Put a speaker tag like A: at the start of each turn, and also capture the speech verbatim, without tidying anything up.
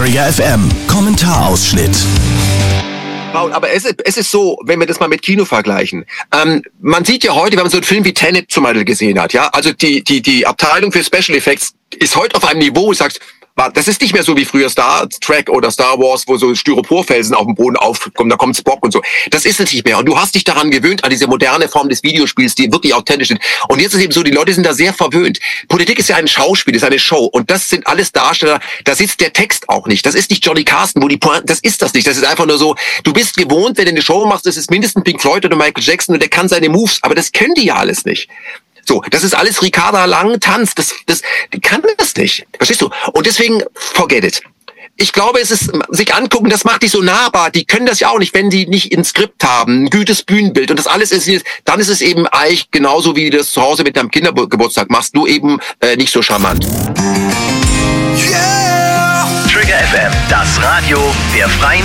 A: Trigger F M, Kommentarausschnitt.
B: Paul, aber es ist, es ist so, wenn wir das mal mit Kino vergleichen. Ähm, man sieht ja heute, wenn man so einen Film wie Tenet zum Beispiel gesehen hat, ja, also die, die, die Abteilung für Special Effects ist heute auf einem Niveau, wo du sagst, das ist nicht mehr so wie früher Star Trek oder Star Wars, wo so Styroporfelsen auf dem Boden aufkommen, da kommt Spock und so. Das ist es nicht mehr. Und du hast dich daran gewöhnt, an diese moderne Form des Videospiels, die wirklich authentisch sind. Und jetzt ist eben so, die Leute sind da sehr verwöhnt. Politik ist ja ein Schauspiel, ist eine Show. Und das sind alles Darsteller, da sitzt der Text auch nicht. Das ist nicht Johnny Carson, wo die Pointe, das ist das nicht. Das ist einfach nur so, du bist gewohnt, wenn du eine Show machst, das ist mindestens Pink Floyd oder Michael Jackson und der kann seine Moves, aber das können die ja alles nicht. So, das ist alles Ricarda Lang Tanz, das, das, die kann das nicht. Verstehst du? Und deswegen, forget it. Ich glaube, es ist, sich angucken, das macht dich so nahbar. Die können das ja auch nicht, wenn die nicht ein Skript haben, ein gutes Bühnenbild und das alles ist, dann ist es eben eigentlich genauso, wie du das zu Hause mit deinem Kindergeburtstag machst, nur eben äh, nicht so charmant.
A: Yeah! Trigger F M, das Radio der Freien